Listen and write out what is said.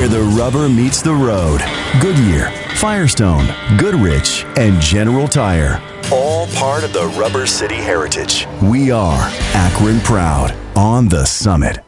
where the rubber meets the road. Goodyear, Firestone, Goodrich, and General Tire. All part of the Rubber City heritage. We are Akron proud on the Summit.